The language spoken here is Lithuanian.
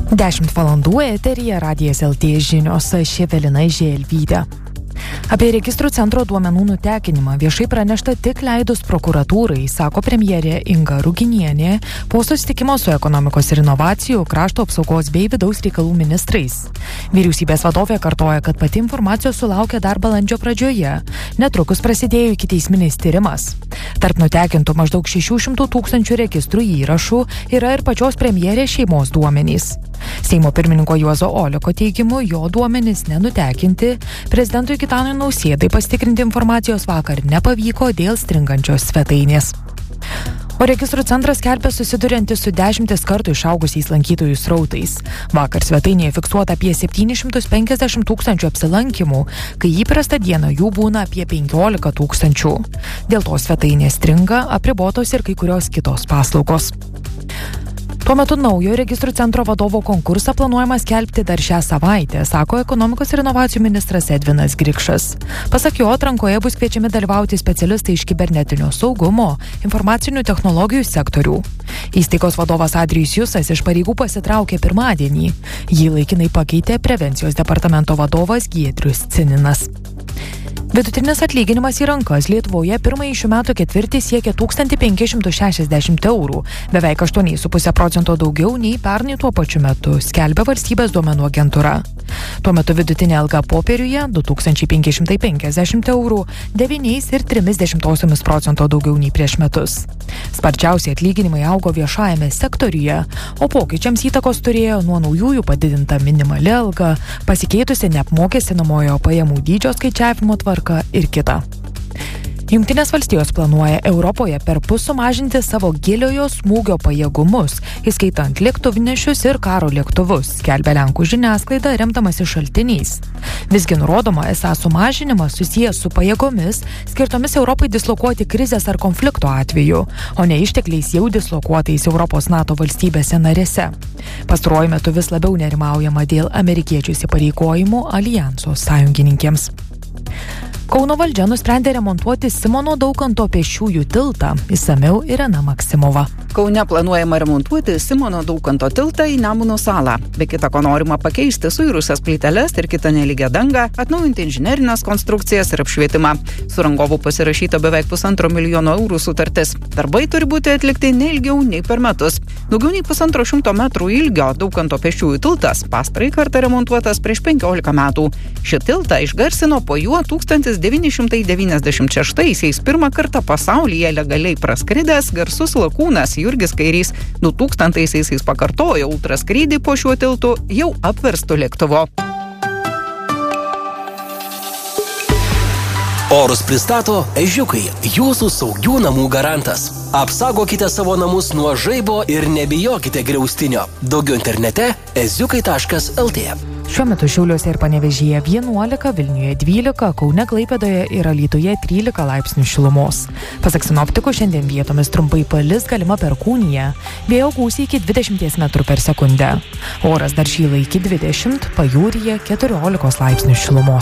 10 valandų eteryje Radijas LT žinios, aš Evelina Želvytė. Apie registrų centro duomenų nutekinimą viešai pranešta tik leidus prokuratūrai, sako premjerė Inga Ruginienė po susitikimo su ekonomikos ir inovacijų, krašto apsaugos bei vidaus reikalų ministrais. Vyriausybės vadovė kartoja, kad pati informacijos sulaukė dar balandžio pradžioje. Netrukus prasidėjo ikiteisminis tyrimas. Tarp nutekintų maždaug 600 tūkstančių registrų įrašų yra ir pačios premjerės šeimos duomenys. Seimo pirmininko Juozo Oleko teigimu, jo duomenys nenutekinti, prezidentui Gitanui Nausėdai pasitikrinti informacijos vakar nepavyko dėl stringančios svetainės. O registrų centras skelbia susiduriantis su 10 kartų išaugusiais lankytojų srautais. Vakar svetainėje fiksuota apie 750 tūkstančių apsilankymų, kai įprastą dieną jų būna apie 15 tūkstančių. Dėl to svetainė stringa, apribotos ir kai kurios kitos paslaugos. Tuo metu naujo registrų centro vadovo konkursą planuojama skelbti dar šią savaitę, sako ekonomikos ir inovacijų ministras Edvinas Grikšas. Pasak jo, atrankoje bus kviečiami dalyvauti specialistai iš kibernetinio saugumo, informacinių technologijų sektorių. Įstaigos vadovas Adrijus Jusas iš pareigų pasitraukė pirmadienį. Jį laikinai pakeitė prevencijos departamento vadovas Giedrius Cininas. Vidutinis atlyginimas į rankas Lietuvoje pirmąjį šių metų ketvirtį siekia 1560 eurų, beveik 8,5% daugiau nei pernai tuo pačiu metu, skelbia valstybės duomenų agentūra. Tuo metu vidutinė alga popieriuje 2550 eurų, 9,3% daugiau nei prieš metus. Sparčiausiai atlyginimai augo viešajame sektoriuje, o pokyčiams įtakos turėjo nuo naujųjų padidinta minimali alga, pasikeitusi neapmokestinamojo pajamų dydžio skaičiavimo tvarka ir kita. Jungtinės valstijos planuoja Europoje perpus sumažinti savo giliojo smūgio pajėgumus, įskaitant lėktuvnešius ir karo lėktuvus, skelbia Lenkų žiniasklaida remdamasi šaltiniais. Visgi nurodoma, esą sumažinimas susijęs su pajėgomis, skirtomis Europai dislokuoti krizės ar konflikto atveju, o ne ištekliais jau dislokuotais Europos NATO valstybėse narėse. Pastaruoju metu vis labiau nerimaujama dėl amerikiečių įsipareigojimų aljanso sąjungininkėms. Kauno valdžia nusprendė remontuoti Simono Daukanto pėsčiųjų tiltą. Išsamiau Irena Maksimova. Kaune planuojama remontuoti Simono Daukanto tiltą į Nemuno salą. Be kita ko norima pakeisti suirusias plyteles ir kitą nelygią dangą, atnaujinti inžinerinės konstrukcijas ir apšvietimą. Su rangovu pasirašyta beveik 1,5 milijono eurų sutartis. Darbai turi būti atlikti ne ilgiau nei per metus. Daugiau nei 150 metrų ilgio Daukanto pėsčiųjų tiltas pastarąjį kartą remontuotas prieš 15 metų. Šį tiltą išgarsino po juo 1996-aisiais pirmą kartą pasaulyje legaliai praskridęs garsus lakūnas Jurgis Kairys. 2000-aisiais pakartojo ultraskrydį po šiuo tiltu jau apverstu lėktuvu. Orus pristato Ežiukai, jūsų saugių namų garantas. Apsaugokite savo namus nuo žaibo ir nebijokite griaustinio. Daugiau internete eziukai.lt. Šiuo metu Šiauliuose ir Panevėžyje 11, Vilniuje 12, Kaune, Klaipėdoje ir Alytuje 13 laipsnių šilumos. Pasak sinoptikų, šiandien vietomis trumpai palis, galima perkūnija. Vėjo gūsiai iki 20 metrų per sekundę. Oras dar šyla iki 20, pajūryje 14 laipsnių šilumos.